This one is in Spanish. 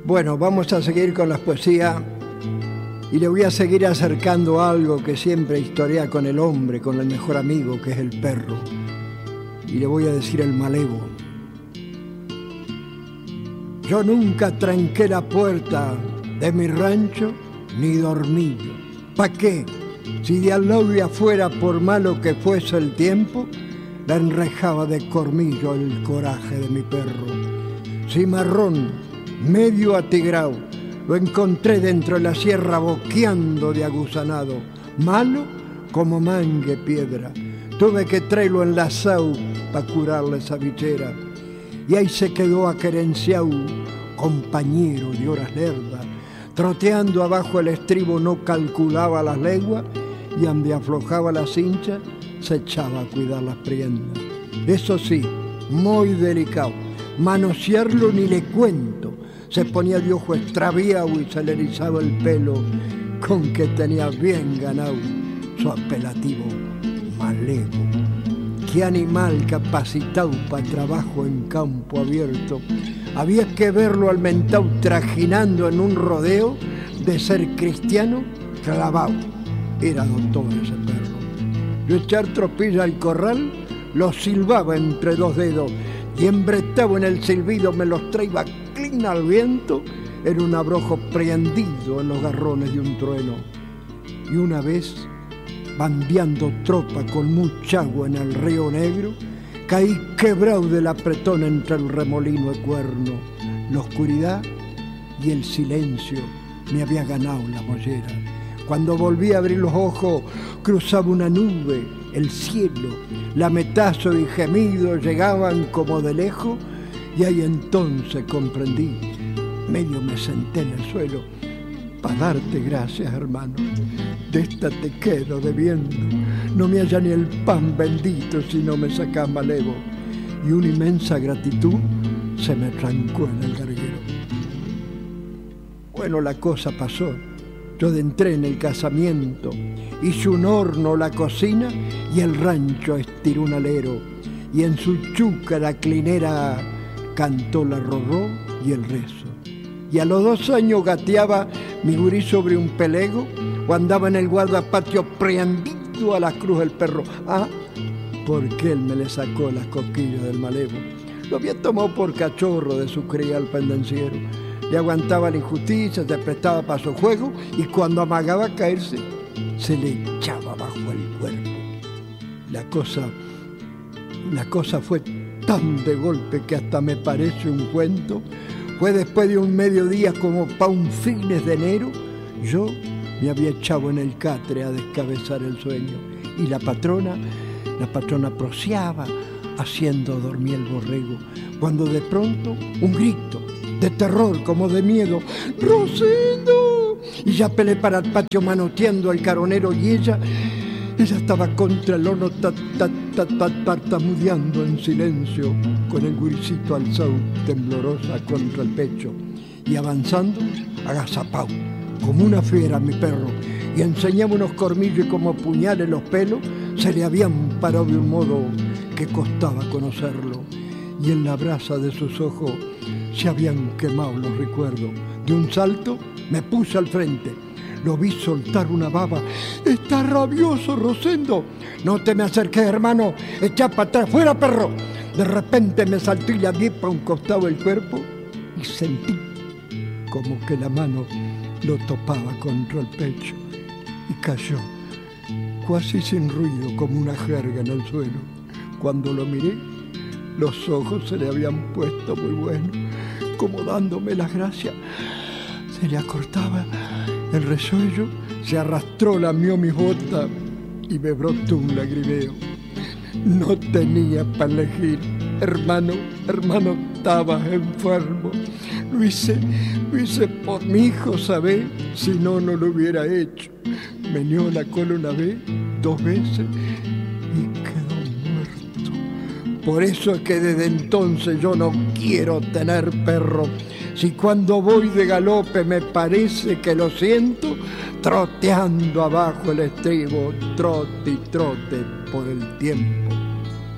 Bueno, vamos a seguir con las poesías y le voy a seguir acercando algo que siempre historia con el hombre, con el mejor amigo que es el perro. Y le voy a decir el malevo. Yo nunca tranqué la puerta de mi rancho ni dormí. ¿Pa' qué? Si de al lado y afuera, por malo que fuese el tiempo, la enrejaba de cormillo el coraje de mi perro. Cimarrón, medio atigrao, lo encontré dentro de la sierra boqueando de aguzanado, malo como mangue piedra. Tuve que traerlo enlazado pa' curarle esa bichera. Y ahí se quedó aquerenciao, compañero de horas lerdas. Troteando abajo el estribo no calculaba las leguas y donde aflojaba la cincha se echaba a cuidar las prendas. Eso sí, muy delicado, manosearlo ni le cuento. Se ponía de ojo extraviado y se le erizaba el pelo, con que tenía bien ganado su apelativo malevo. Qué animal capacitado para trabajo en campo abierto. Había que verlo al mentao trajinando en un rodeo, de ser cristiano clavado. Era doctor ese perro. Yo echar tropilla al corral, lo silbaba entre dos dedos y embretado en el silbido me los traía clin al viento en un abrojo prendido en los garrones de un trueno. Y una vez, bandeando tropa con mucha agua en el río Negro, caí quebrado del apretón entre el remolino de cuerno. La oscuridad y el silencio me había ganado la mollera. Cuando volví a abrir los ojos, cruzaba una nube, el cielo, lametazo y gemido llegaban como de lejos, y ahí entonces comprendí, medio me senté en el suelo, para darte gracias, hermano. De esta te quedo debiendo, no me halla ni el pan bendito si no me sacás malevo. Y una inmensa gratitud se me trancó en el garguero. Bueno, la cosa pasó. Yo entré en el casamiento, hice un horno, la cocina y el rancho estiró un alero. Y en su chuca la clinera cantó la rorró y el rezo. Y a los 2 años gateaba mi gurí sobre un pelego o andaba en el guardapatio prendido a la cruz el perro. Ah, porque él me le sacó las cosquillas del malevo. Lo había tomado por cachorro de su cría al pendenciero. Le aguantaba la injusticia, se prestaba para su juego y cuando amagaba caerse, se le echaba bajo el cuerpo. La cosa fue tan de golpe que hasta me parece un cuento. Fue después de un mediodía como pa' un fines de enero, yo me había echado en el catre a descabezar el sueño y la patrona proseaba haciendo dormir el borrego, cuando de pronto un grito de terror como de miedo, ¡Rosendo! Y ya pelé para el patio manoteando al caronero y ella estaba contra el horno tartamudeando en silencio, con el guricito alzado temblorosa contra el pecho y avanzando agazapao como una fiera mi perro, y enseñaba unos cormillos y como puñales los pelos se le habían parado de un modo que costaba conocerlo, y en la brasa de sus ojos se habían quemado los recuerdos. De un salto me puse al frente. Lo vi soltar una baba. ¡Está rabioso, Rosendo! No te me acerques, hermano. Echá para atrás. ¡Fuera, perro! De repente me saltó y le vi para un costado el cuerpo y sentí como que la mano lo topaba contra el pecho y cayó, casi sin ruido, como una jerga en el suelo. Cuando lo miré, los ojos se le habían puesto muy buenos, como dándome las gracias. Se le acortaba el resuello, se arrastró, lamió mis botas y me brotó un lagrimeo. No tenía para elegir, hermano, estaba enfermo. Lo hice por mi hijo, ¿sabés? Si no, no lo hubiera hecho. Meneó la cola una vez, 2 veces y quedó muerto. Por eso es que desde entonces yo no quiero tener perro. Si cuando voy de galope me parece que lo siento, troteando abajo el estribo, trote y trote por el tiempo.